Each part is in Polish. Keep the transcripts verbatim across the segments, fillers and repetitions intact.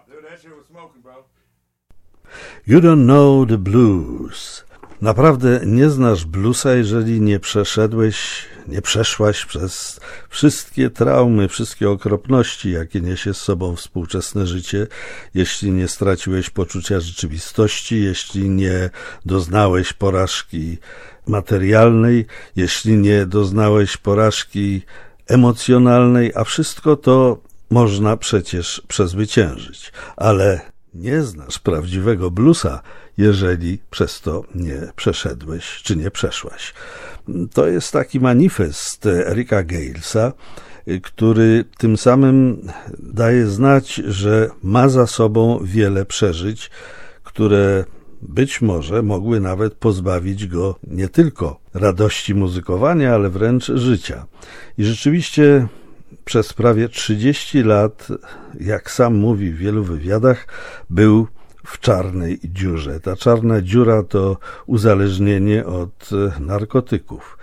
You don't know the blues. Naprawdę nie znasz bluesa, jeżeli nie przeszedłeś, nie przeszłaś przez wszystkie traumy, wszystkie okropności, jakie niesie z sobą współczesne życie, jeśli nie straciłeś poczucia rzeczywistości, jeśli nie doznałeś porażki materialnej, jeśli nie doznałeś porażki emocjonalnej, a wszystko to można przecież przezwyciężyć. Ale nie znasz prawdziwego bluesa, jeżeli przez to nie przeszedłeś, czy nie przeszłaś. To jest taki manifest Erika Galesa, który tym samym daje znać, że ma za sobą wiele przeżyć, które być może mogły nawet pozbawić go nie tylko radości muzykowania, ale wręcz życia. I rzeczywiście przez prawie trzydzieści lat, jak sam mówi w wielu wywiadach, był w czarnej dziurze. Ta czarna dziura to uzależnienie od narkotyków.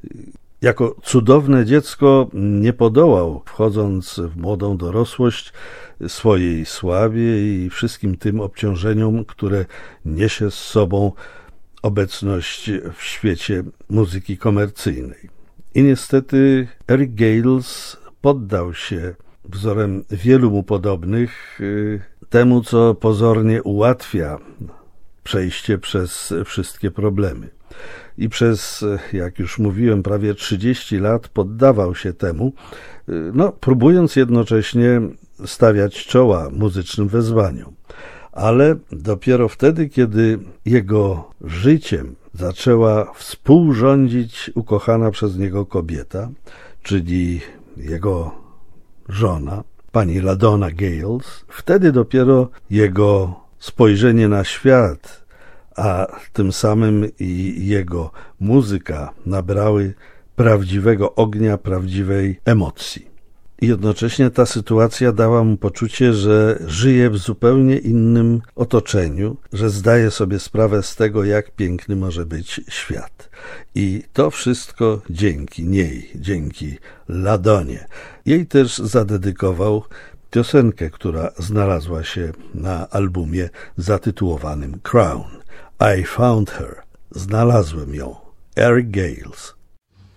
Jako cudowne dziecko nie podołał, wchodząc w młodą dorosłość, swojej sławie i wszystkim tym obciążeniom, które niesie z sobą obecność w świecie muzyki komercyjnej. I niestety Eric Gales poddał się wzorem wielu mu podobnych temu, co pozornie ułatwia przejście przez wszystkie problemy. I przez, jak już mówiłem, prawie trzydzieści lat poddawał się temu, no, próbując jednocześnie stawiać czoła muzycznym wezwaniom. Ale dopiero wtedy, kiedy jego życiem zaczęła współrządzić ukochana przez niego kobieta, czyli jego żona, pani LaDonna Gales, wtedy dopiero jego spojrzenie na świat, a tym samym i jego muzyka nabrały prawdziwego ognia, prawdziwej emocji. I jednocześnie ta sytuacja dała mu poczucie, że żyje w zupełnie innym otoczeniu, że zdaje sobie sprawę z tego, jak piękny może być świat. I to wszystko dzięki niej, dzięki LaDonnie. Jej też zadedykował piosenkę, która znalazła się na albumie zatytułowanym Crown. I found her. Znalazłem ją. Eric Gales.